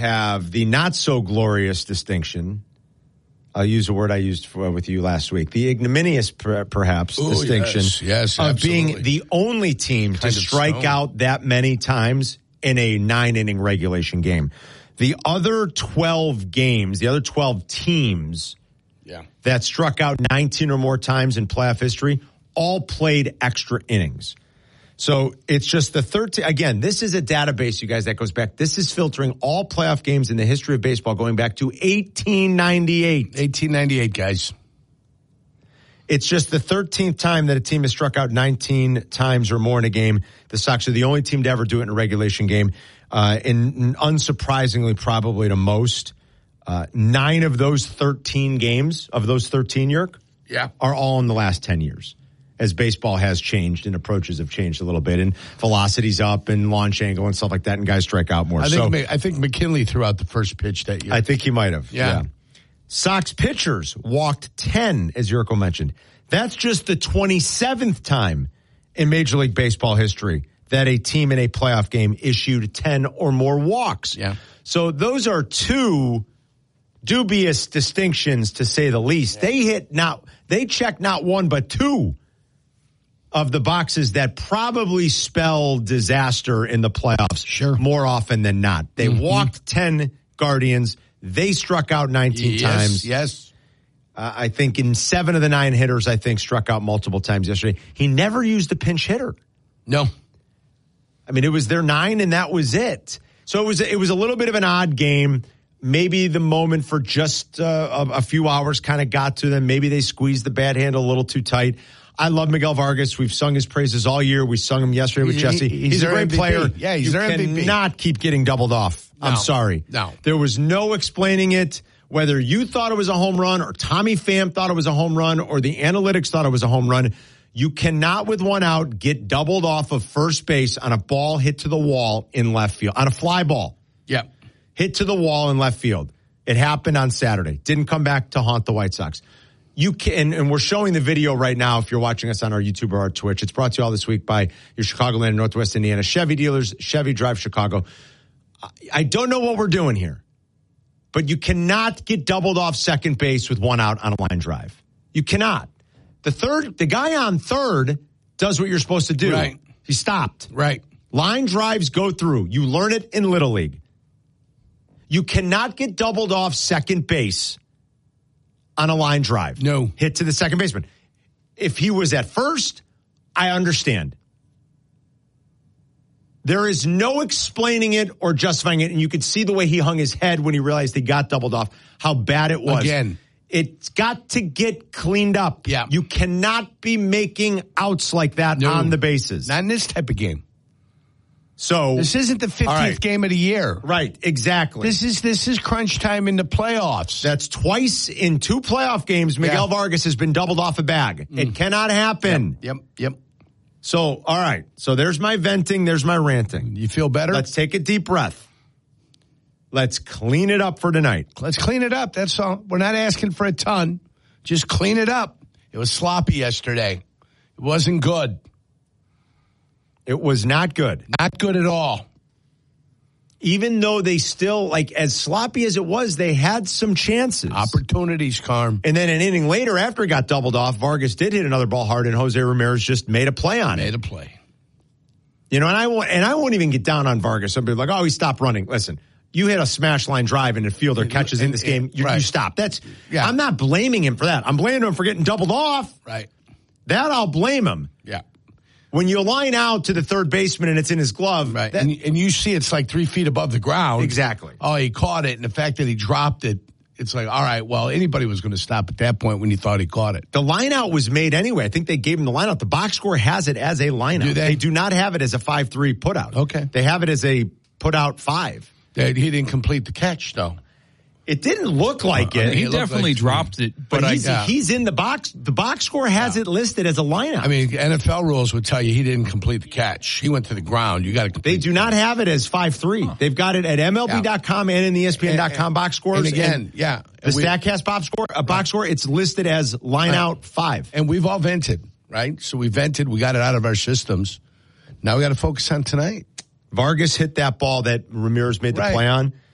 have the not-so-glorious distinction. I'll use a word I used with you last week. The ignominious, perhaps, distinction yes, of absolutely. being the only team to strike out that many times in a 9-inning regulation game. The other 12 games, the other 12 teams that struck out 19 or more times in playoff history all played extra innings. So it's just the 13. Again, this is a database, you guys, that goes back. This is filtering all playoff games in the history of baseball going back to 1898. 1898, guys. It's just the 13th time that a team has struck out 19 times or more in a game. The Sox are the only team to ever do it in a regulation game. And unsurprisingly, probably to most, 9 of those 13 games, of those 13, Yerk, are all in the last 10 years. As baseball has changed and approaches have changed a little bit, and velocity's up and launch angle and stuff like that, and guys strike out more. I think McKinley threw out the first pitch that year. I think he might have. Yeah. Sox pitchers walked 10, as Yurko mentioned. That's just the 27th time in Major League Baseball history that a team in a playoff game issued 10 or more walks. Yeah. So those are two dubious distinctions, to say the least. Yeah. They check not one but two of the boxes that probably spell disaster in the playoffs more often than not. They walked 10 Guardians. They struck out 19 times. Yes. I think in 7 of the 9 hitters, struck out multiple times yesterday. He never used a pinch hitter. No. I mean, it was their 9 and that was it. So it was a little bit of an odd game. Maybe the moment for just a few hours kind of got to them. Maybe they squeezed the bat handle a little too tight. I love Miguel Vargas. We've sung his praises all year. We sung him yesterday with Jesse. He's a great MVP. player. Yeah, he's their MVP. You cannot keep getting doubled off. No. I'm sorry. No. There was no explaining it. Whether you thought it was a home run or Tommy Pham thought it was a home run or the analytics thought it was a home run, you cannot, with one out, get doubled off of first base on a ball hit to the wall in left field. On a fly ball. Yeah. Hit to the wall in left field. It happened on Saturday. Didn't come back to haunt the White Sox. You can, and we're showing the video right now if you're watching us on our YouTube or our Twitch. It's brought to you all this week by your Chicagoland and Northwest Indiana Chevy dealers, Chevy Drive Chicago. I don't know what we're doing here, but you cannot get doubled off second base with one out on a line drive. You cannot. The guy on third does what you're supposed to do. Right. He stopped. Right. Line drives go through. You learn it in Little League. You cannot get doubled off second base on a line drive. No. Hit to the second baseman. If he was at first, I understand. There is no explaining it or justifying it, and you could see the way he hung his head when he realized he got doubled off, how bad it was. Again. It's got to get cleaned up. Yeah. You cannot be making outs like that on the bases. Not in this type of game. So this isn't the 50th game of the year. Right, exactly. This is crunch time in the playoffs. That's twice in 2 playoff games Miguel Vargas has been doubled off a bag. It cannot happen. Yep. So, all right. So there's my venting, there's my ranting. You feel better? Let's take a deep breath. Let's clean it up for tonight. Let's clean it up. That's all. We're not asking for a ton. Just clean it up. It was sloppy yesterday. It wasn't good. It was not good. Not good at all. Even though they still, as sloppy as it was, they had some chances. Opportunities, Carm. And then an inning later, after he got doubled off, Vargas did hit another ball hard, and Jose Ramirez just made a play on it. Made a play. And I won't even get down on Vargas. Somebody like, he stopped running. Listen, you hit a smash line drive and a fielder catches in this game, you stop. I'm not blaming him for that. I'm blaming him for getting doubled off. Right. That I'll blame him. Yeah. When you line out to the third baseman and it's in his glove. Right. And you see it's 3 feet above the ground. Exactly. Oh, he caught it. And the fact that he dropped it, it's all right, well, anybody was going to stop at that point when he thought he caught it. The line out was made anyway. I think they gave him the line out. The box score has it as a line out. Do they? They do not have it as a 5-3 put out. Okay. They have it as a put out 5. He didn't complete the catch, though. It didn't look like it. He definitely dropped it. But he's in the box. The box score has it listed as a lineout. I mean, NFL rules would tell you he didn't complete the catch. He went to the ground. You got to complete. They do not have it as 5-3. Huh. They've got it at MLB.com and in the ESPN.com box scores. And again, the StatCast box score, it's listed as lineout 5. And we've all vented, right? So we vented. We got it out of our systems. Now we got to focus on tonight. Vargas hit that ball that Ramirez made the play on.